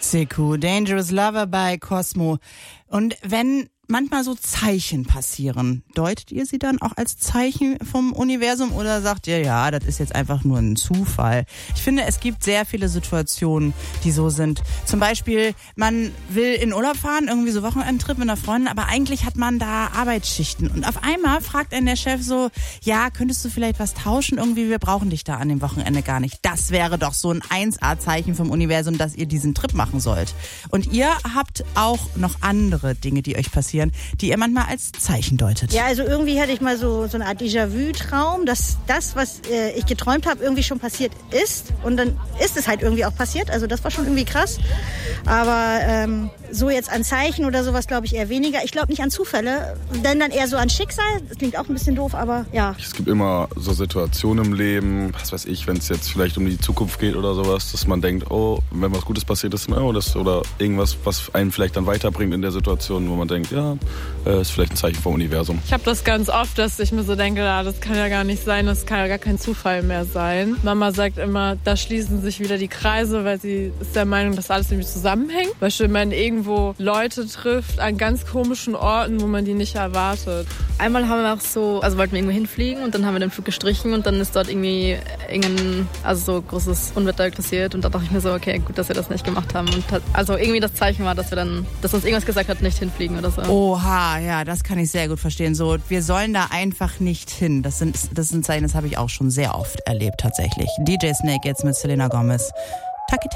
Seku, Dangerous Lover bei Cosmo. Und wenn manchmal so Zeichen passieren, deutet ihr sie dann auch als Zeichen vom Universum oder sagt ihr, ja, das ist jetzt einfach nur ein Zufall? Ich finde, es gibt sehr viele Situationen, die so sind. Zum Beispiel, man will in Urlaub fahren, irgendwie so Wochenendtrip mit einer Freundin, aber eigentlich hat man da Arbeitsschichten. Und auf einmal fragt einen der Chef so, ja, könntest du vielleicht was tauschen? Irgendwie, wir brauchen dich da an dem Wochenende gar nicht. Das wäre doch so ein 1A-Zeichen vom Universum, dass ihr diesen Trip machen sollt. Und ihr habt auch noch andere Dinge, die euch passieren, die ihr manchmal als Zeichen deutet. Ja, also irgendwie hatte ich mal so eine Art Déjà-vu-Traum, dass das, was ich geträumt habe, irgendwie schon passiert ist. Und dann ist es halt irgendwie auch passiert. Also das war schon irgendwie krass. Aber so jetzt an Zeichen oder sowas glaube ich eher weniger. Ich glaube nicht an Zufälle, denn dann eher so an Schicksal. Das klingt auch ein bisschen doof, aber ja. Es gibt immer so Situationen im Leben, was weiß ich, wenn es jetzt vielleicht um die Zukunft geht oder sowas, dass man denkt, oh, wenn was Gutes passiert ist, oh, das, oder irgendwas, was einen vielleicht dann weiterbringt in der Situation, wo man denkt, ja, ist vielleicht ein Zeichen vom Universum. Ich habe das ganz oft, dass ich mir so denke, das kann ja gar nicht sein, das kann ja gar kein Zufall mehr sein. Mama sagt immer, da schließen sich wieder die Kreise, weil sie ist der Meinung, dass alles irgendwie zusammenhängt. Weil wenn man irgendwo Leute trifft an ganz komischen Orten, wo man die nicht erwartet. Einmal haben wir auch so, also wollten wir irgendwo hinfliegen und dann haben wir den Flug gestrichen und dann ist dort irgendwie so großes Unwetter passiert und da dachte ich mir so, okay, gut, dass wir das nicht gemacht haben. Und also irgendwie das Zeichen war, dass uns irgendwas gesagt hat, nicht hinfliegen oder so. Oha, ja, das kann ich sehr gut verstehen. So, wir sollen da einfach nicht hin. Das sind Zeichen, das habe ich auch schon sehr oft erlebt tatsächlich. DJ Snake jetzt mit Selena Gomez. Taki